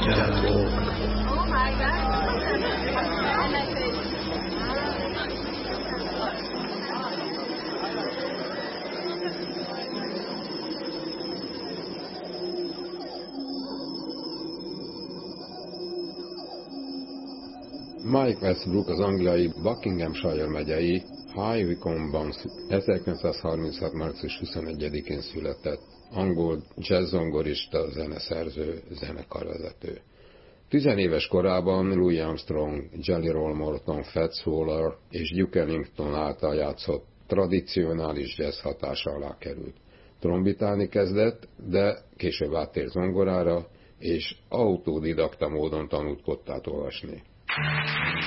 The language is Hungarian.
Mike Westbrook az angliai Buckinghamshire megyei High Wycombe-ban 1936. március 21-én született, angol jazz-zongorista, zeneszerző, zenekarvezető. 10 éves korában Louis Armstrong, Jelly Roll Morton, Fats Waller és Duke Ellington által játszott tradicionális jazz hatása alá került. Trombitálni kezdett, de később áttért zongorára, és autodidakta módon tanult kottát olvasni.